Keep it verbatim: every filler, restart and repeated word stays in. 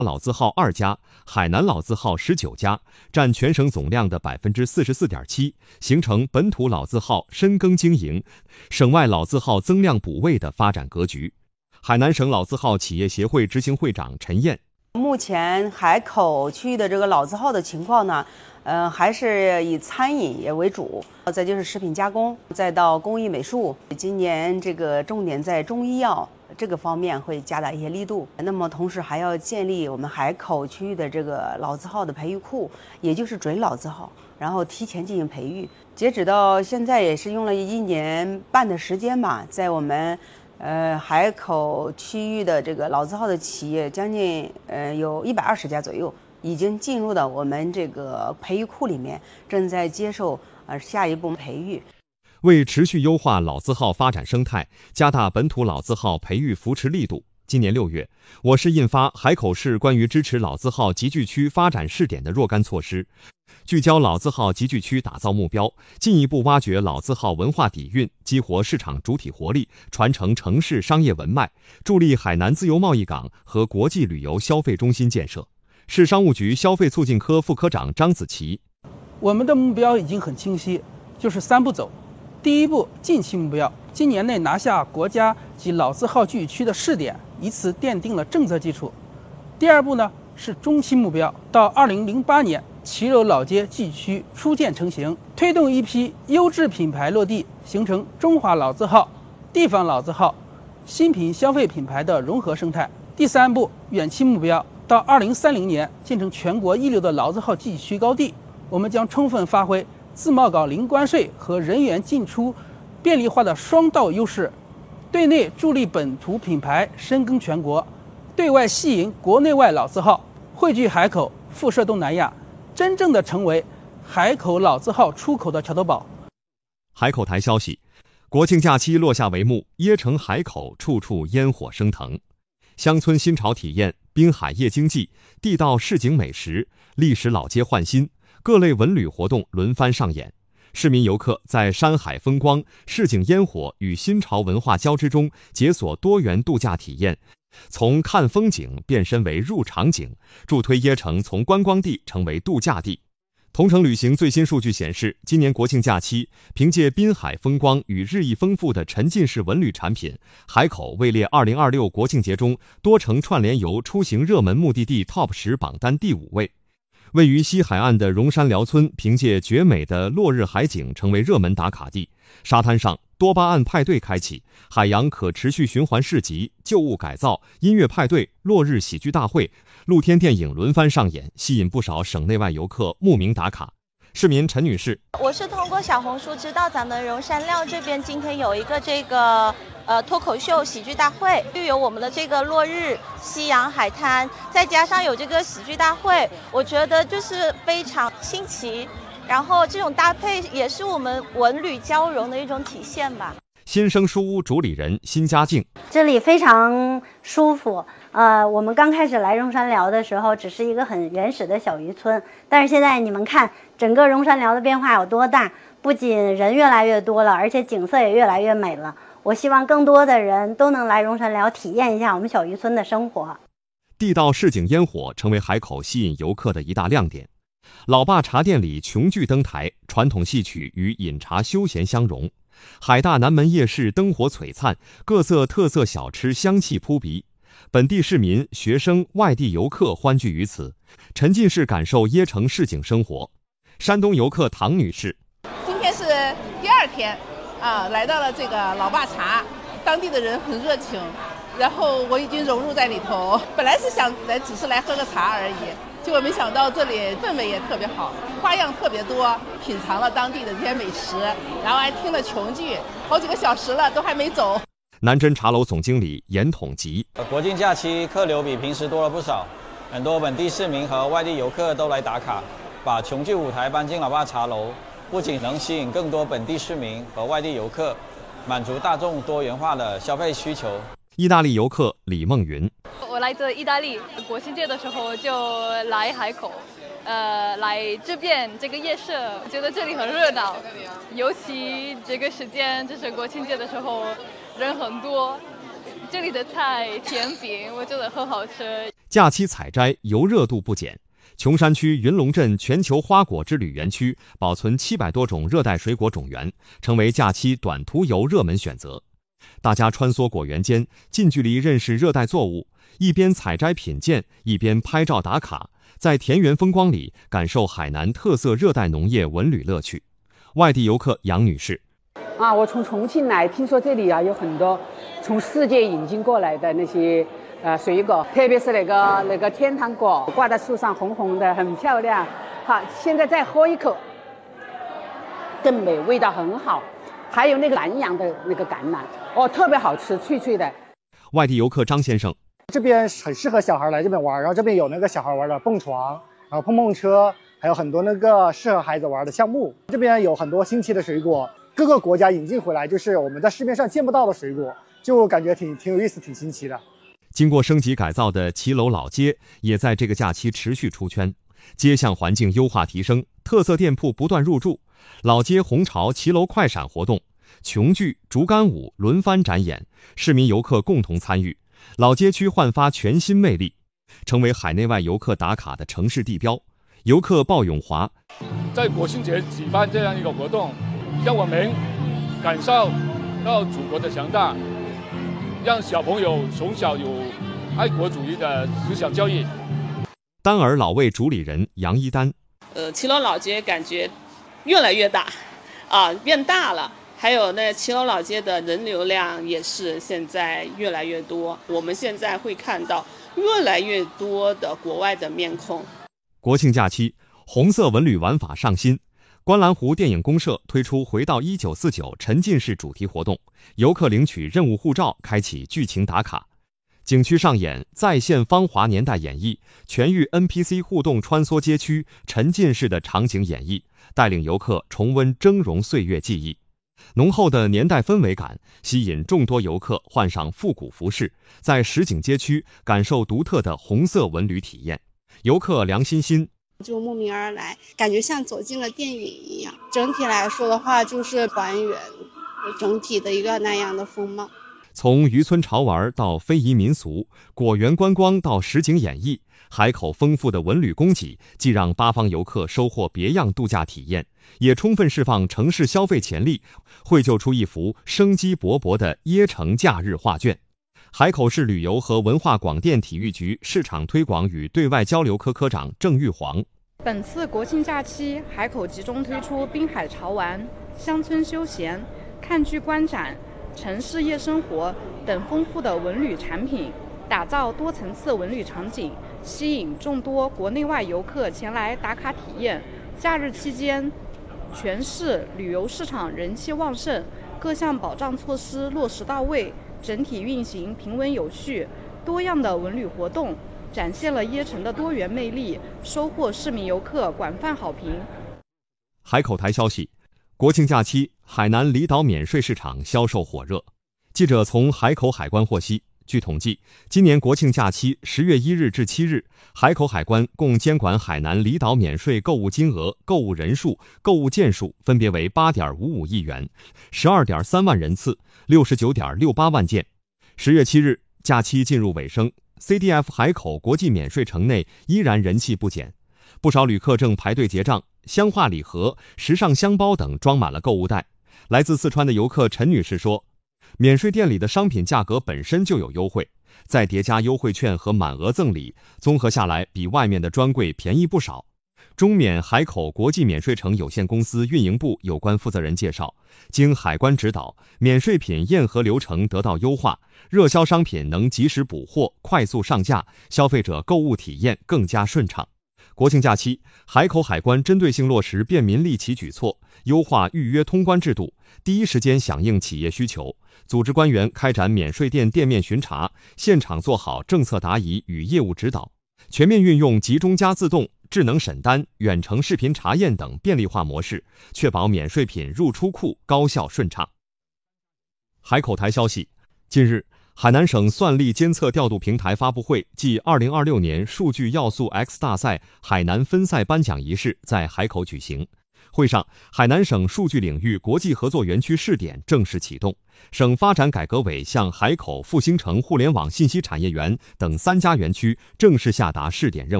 老字号二家，海南老字号十九家，占全省总量的百分之四十四点七，形成本土老字号深耕经营、省外老字号增量补位的发展格局。海南省老字号企业协会执行会长陈燕。 目前海口区域的这个老字号的情况呢，呃，还是以餐饮业为主，再就是食品加工，再到工艺美术。今年这个重点在中医药这个方面会加大一些力度。那么同时还要建立我们海口区域的这个老字号的培育库，也就是准老字号，然后提前进行培育。截止到现在也是用了一年半的时间吧，在我们呃，海口区域的这个老字号的企业将近呃有一百二十家左右，已经进入到我们这个培育库里面，正在接受呃下一步培育。 为持续优化老字号发展生态，加大本土老字号培育扶持力度，今年六月，我市印发《海口市关于支持老字号集聚区发展试点的若干措施》，聚焦老字号集聚区打造目标，进一步挖掘老字号文化底蕴，激活市场主体活力，传承城市商业文脉，助力海南自由贸易港和国际旅游消费中心建设。市商务局消费促进科副科长张子琪： 我们的目标已经很清晰，就是三步走。第一步，近期目标，今年内拿下国家及老字号聚聚区的试点，以此奠定了政策基础。第二步呢，是中期目标，到二零零八年，骑楼老街聚聚区初见成型，推动一批优质品牌落地，形成中华老字号、地方老字号、新品消费品牌的融合生态。第三步，远期目标，到二零三零年建成全国一流的老字号聚聚区高地。我们将充分发挥自贸港零关税和人员进出便利化的双道优势，对内助力本土品牌深耕全国，对外吸引国内外老字号，汇聚海口，辐射东南亚，真正的成为海口老字号出口的桥头堡。 海口台消息，国庆假期落下帷幕，椰城海口处处烟火升腾，乡村新潮体验、滨海夜经济、地道市井美食、历史老街焕新，各类文旅活动轮番上演。市民游客在山海风光、市井烟火与新潮文化交织中解锁多元度假体验，从看风景变身为入场景，助推椰城从观光地成为度假地。同程旅行最新数据显示，今年国庆假期，凭借滨海风光与日益丰富的沉浸式文旅产品，海口位列二零二六国庆节中多城串联游出行热门目的地 Top 十榜单第五位。位于西海岸的荣山寮村，凭借绝美的落日海景成为热门打卡地。沙滩上多巴胺派对开启，海洋可持续循环市集、旧物改造、音乐派对、落日喜剧大会、露天电影轮番上演，吸引不少省内外游客慕名打卡。市民陈女士： 我是通过小红书知道咱们荣山料这边今天有一个这个呃脱口秀喜剧大会，又有我们的这个落日夕阳海滩，再加上有这个喜剧大会，我觉得就是非常新奇，然后这种搭配也是我们文旅交融的一种体现吧。 新生书屋主理人辛家静： 这里非常舒服。呃，我们刚开始来荣山寮的时候，只是一个很原始的小渔村，但是现在你们看，整个荣山寮的变化有多大？不仅人越来越多了，而且景色也越来越美了。我希望更多的人都能来荣山寮体验一下我们小渔村的生活。 地道市井烟火成为海口吸引游客的一大亮点。老爸茶店里琼剧登台，传统戏曲与饮茶休闲相融。海大南门夜市灯火璀璨，各色特色小吃香气扑鼻。本地市民、学生、外地游客欢聚于此，沉浸式感受椰城市井生活。山东游客唐女士： 今天是第二天啊，来到了这个老爸茶，当地的人很热情，然后我已经融入在里头。本来是想来只是来喝个茶而已，结果没想到这里氛围也特别好，花样特别多，品尝了当地的这些美食，然后还听了琼剧，好几个小时了都还没走。 南珍茶楼总经理严统吉： 国庆假期客流比平时多了不少，很多本地市民和外地游客都来打卡，把琼剧舞台搬进老爸茶楼，不仅能吸引更多本地市民和外地游客，满足大众多元化的消费需求。 意大利游客李梦云： 我来自意大利，国庆节的时候就来海口，呃，来这边这个夜市，觉得这里很热闹，尤其这个时间就是国庆节的时候，人很多。这里的菜甜饼我觉得很好吃。 假期采摘游热度不减。琼山区云龙镇全球花果之旅园区保存七百多种热带水果种源，成为假期短途游热门选择。大家穿梭果园间，近距离认识热带作物，一边采摘品鉴，一边拍照打卡，在田园风光里感受海南特色热带农业文旅乐趣。外地游客杨女士： 啊，我从重庆来，听说这里啊有很多从世界引进过来的那些呃水果，特别是那个那个天堂果，挂在树上红红的，很漂亮。好，现在再喝一口，更美，味道很好。还有那个南洋的那个橄榄，哦，特别好吃，脆脆的。 外地游客张先生： 这边很适合小孩来这边玩，然后这边有那个小孩玩的蹦床，然后碰碰车，还有很多那个适合孩子玩的项目。这边有很多新奇的水果，各个国家引进回来，就是我们在市面上见不到的水果，就感觉挺挺有意思，挺新奇的。 经过升级改造的骑楼老街也在这个假期持续出圈，街巷环境优化提升，特色店铺不断入驻。老街红潮骑楼快闪活动，琼剧、竹竿舞轮番展演，市民游客共同参与，老街区焕发全新魅力，成为海内外游客打卡的城市地标。游客鲍永华： 在国庆节举办这样一个活动，让我们感受到祖国的强大，让小朋友从小有爱国主义的思想教育。 丹儿老味主理人杨一丹： 呃，骑楼老街感觉越来越大，啊，变大了。还有那骑楼老街的人流量也是现在越来越多，我们现在会看到越来越多的国外的面孔。 国庆假期，红色文旅玩法上新。观澜湖电影公社推出回到一九四九沉浸式主题活动，游客领取任务护照，开启剧情打卡。景区上演在线芳华年代演绎，全域 N P C 互动穿梭街区，沉浸式的场景演绎，带领游客重温峥嵘岁月记忆。浓厚的年代氛围感吸引众多游客换上复古服饰，在实景街区感受独特的红色文旅体验。游客梁欣欣： 就慕名而来，感觉像走进了电影一样。整体来说的话，就是还原整体的一个南洋的风貌。 从渔村潮玩到非遗民俗，果园观光到实景演绎，海口丰富的文旅供给既让八方游客收获别样度假体验，也充分释放城市消费潜力，绘就出一幅生机勃勃的椰城假日画卷。海口市旅游和文化广电体育局市场推广与对外交流科科长郑玉煌： 本次国庆假期，海口集中推出滨海潮玩、乡村休闲、看剧观展、城市夜生活等丰富的文旅产品，打造多层次文旅场景，吸引众多国内外游客前来打卡体验。假日期间，全市旅游市场人气旺盛，各项保障措施落实到位，整体运行平稳有序，多样的文旅活动展现了椰城的多元魅力，收获市民游客广泛好评。 海口台消息，国庆假期，海南离岛免税市场销售火热。记者从海口海关获悉，据统计，今年国庆假期十月一日至七日，海口海关共监管海南离岛免税购物金额、购物人数、购物件数分别为八点五五亿元、十二点三万人次、六十九点六八万件。十月七日，假期进入尾声 ，C D F 海口国际免税城内依然人气不减，不少旅客正排队结账，香化礼盒、时尚香包等装满了购物袋。来自四川的游客陈女士说，免税店里的商品价格本身就有优惠，再叠加优惠券和满额赠礼，综合下来比外面的专柜便宜不少。中免海口国际免税城有限公司运营部有关负责人介绍，经海关指导，免税品验核流程得到优化，热销商品能及时补货，快速上架，消费者购物体验更加顺畅。国庆假期，海口海关针对性落实便民利企举措，优化预约通关制度，第一时间响应企业需求，组织官员开展免税店店面巡查，现场做好政策答疑与业务指导，全面运用集中加自动、智能审单、远程视频查验等便利化模式，确保免税品入出库高效顺畅。海口台消息，近日，海南省算力监测调度平台发布会暨二零二六年数据要素 X 大赛海南分赛颁奖仪式在海口举行。 会上，海南省数据领域国际合作园区试点正式启动，省发展改革委向海口、复兴城互联网信息产业园等三家园区正式下达试点任务。